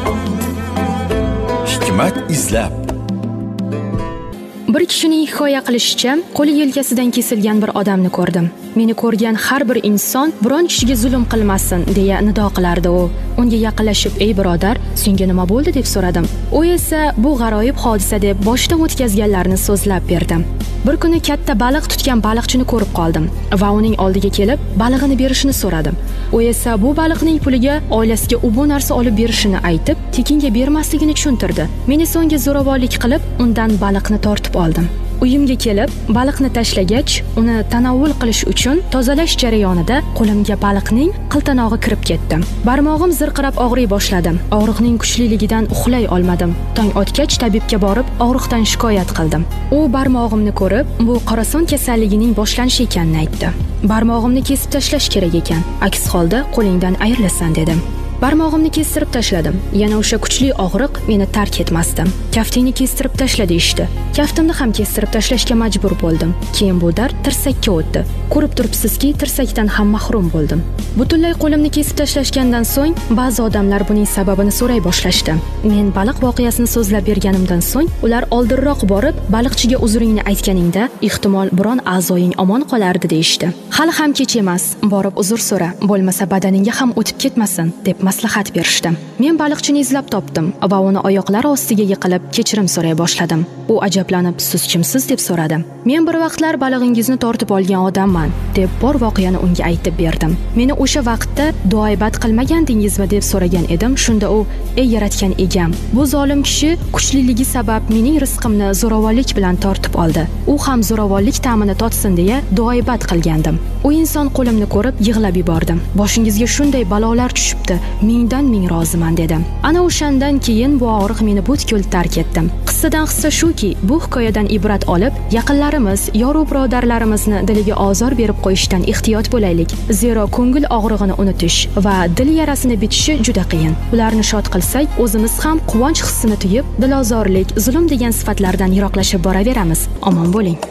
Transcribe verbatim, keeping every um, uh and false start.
Hikmat izlab. Bir kishining hikoya qilishicha, qo'li yelkasidan kesilgan bir odamni ko'rdim. Meni ko'rgan har bir inson biron kishiga zulm qilmasin deya nido qilardi u. Unga yaqinlashib, "Ey birodar, senga nima bo'ldi?" deb so'radim. U esa bu g'aroyib hodisa deb boshdan o'tkazganlarini so'zlab berdi. Bir kuni katta baliq tutgan baliqchini ko'rib qoldim va uning oldiga kelib, balig'ini berishini so'radim. U esa bu baliqning puliga oilasiga u bu narsa olib berishini aytib, tekinga bermasligini tushuntirdi. Men esa unga zo'ravonlik qilib, undan baliqni tortib oldim. Uyimga kelib, baliqni tashlagach, uni tanovul qilish uchun tozalash jarayonida qo'limga baliqning qiltanog'i kirib ketdi. Barmog'im zirqirab og'riy boshladi. Og'riqning kuchliligidan uxlay olmadim. Tong otgach tabibga borib, og'riqdan shikoyat qildim. U barmog'imni ko'rib, bu qorason kasalligining boshlanishi ekanini aytdi. Barmog'imni kesib tashlash kerak ekan. Aks holda qo'lingdan ayrilasan dedim. Barmog'imni kestirib tashladim. Yana o'sha kuchli og'riq meni tark etmasdi. Kaftingni kestirib tashla deyishdi. Kaftimni ham kestirib tashlashga majbur bo'ldim. Keyin bu dard tirsakka o'tdi. Ko'rib turibsizki, tirsakdan ham mahrum bo'ldim. Butunlay qo'limni kesib tashlashgandan so'ng ba'zi odamlar buning sababini so'ray boshlashdi. Men baliq voqeasini so'zlab berganimdan so'ng ular oldinroq borib, baliqchiga uzringni aytganingda, ehtimol biron a'zoying omon qolardi deyishdi. Hali ham kech emas, borib uzr so'ra, bo'lmasa badaningga ham o'tib ketmasin deb maslahat berishdi. Men baliqchini izlab topdim va uni oyoqlari ostiga yiqilib kechirim so'ray boshladim. U ajablanib, "Siz kimsiz?" deb so'radi. "Men bir vaqtlar balig'ingizni tortib olgan odamman" deb bor voqeani unga aytib berdim. Meni o'sha vaqtda duoibat qilmagandingizmi deb so'ragan edim. Shunda u, "Ey yaratgan egam, bu zolim kishi kuchliligi sabab mening rizqimni zo'ravonlik bilan tortib oldi. U ham zo'ravonlik ta'mini totsin deya duoibat qilgandim. U inson qo'limni ko'rib yig'lab yubordi. Boshingizga shunday balolar tushibdi. Mingdan ming roziman" dedim. Ana o'shandan keyin bu og'riq meni butkul tark etdi. Qissadan hissa shuki, bu hikoyadan ibrat olib, yaqinlarimiz, yoru birodarlarimizni diliga ozor berib qo'yishdan ehtiyot bo'laylik. Zero ko'ngil og'rig'ini unutish va dil yarasini bitishi juda qiyin. Ularni shod qilsak, o'zimiz ham quvonch hissini tuyib, dilozorlik, zulm degan sifatlardan yiroqlashib boraveramiz. Omon bo'ling.